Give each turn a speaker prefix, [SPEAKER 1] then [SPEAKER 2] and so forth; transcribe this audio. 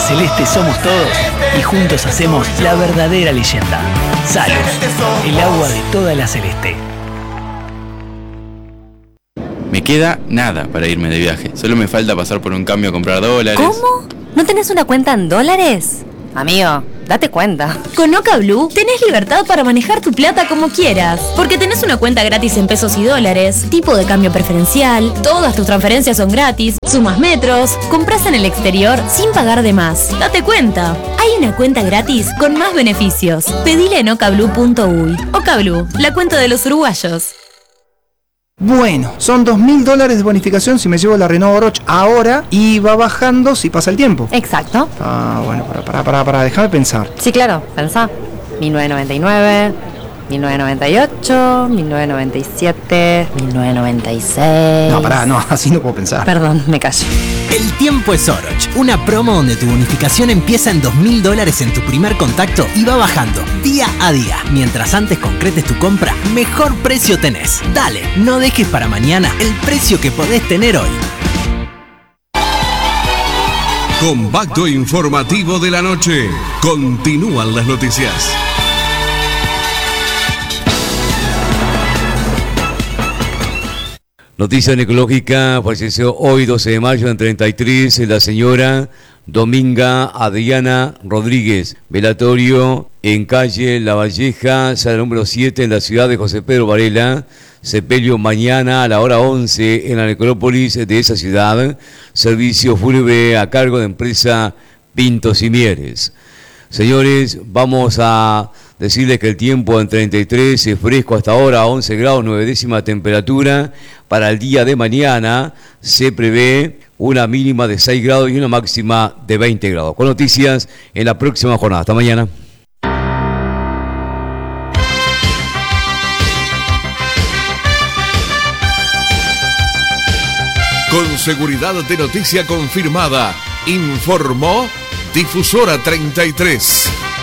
[SPEAKER 1] celeste somos todos y juntos hacemos la verdadera leyenda. Salus, el agua de toda la celeste.
[SPEAKER 2] Me queda nada para irme de viaje. Solo me falta pasar por un cambio a comprar dólares.
[SPEAKER 3] ¿Cómo? ¿No tenés una cuenta en dólares? Amigo, date cuenta.
[SPEAKER 4] Con OcaBlue tenés libertad para manejar tu plata como quieras, porque tenés una cuenta gratis en pesos y dólares, tipo de cambio preferencial, todas tus transferencias son gratis, sumas metros, compras en el exterior sin pagar de más. Date cuenta, hay una cuenta gratis con más beneficios. Pedile en OcaBlue.uy. OcaBlue, la cuenta de los uruguayos.
[SPEAKER 5] Bueno, son $2.000 de bonificación si me llevo la Renault Oroch ahora y va bajando si pasa el tiempo.
[SPEAKER 3] Exacto.
[SPEAKER 5] Bueno, para, déjame pensar.
[SPEAKER 3] Sí, claro, pensá. 1999, 1998, 1997, 1996...
[SPEAKER 5] No, así no puedo pensar.
[SPEAKER 3] Perdón, me callo.
[SPEAKER 6] El tiempo es Oroch, una promo donde tu bonificación empieza en $2.000 en tu primer contacto y va bajando día a día. Mientras antes concretes tu compra, mejor precio tenés. Dale, no dejes para mañana el precio que podés tener hoy.
[SPEAKER 7] Compacto informativo de la noche. Continúan las noticias.
[SPEAKER 8] Noticia ecológica, falleció hoy 12 de mayo en 33 la señora Dominga Adriana Rodríguez, velatorio en calle La Valleja, sala número 7 en la ciudad de José Pedro Varela, sepelio mañana a la hora 11 en la necrópolis de esa ciudad, servicio fúnebre a cargo de empresa Pintos y Mieres. Señores, vamos a decirles que el tiempo en 33 es fresco hasta ahora, 11 grados 9 décimas temperatura. Para el día de mañana se prevé una mínima de 6 grados y una máxima de 20 grados. Con noticias en la próxima jornada. Hasta mañana.
[SPEAKER 7] Con seguridad de noticia confirmada, informó Difusora 33.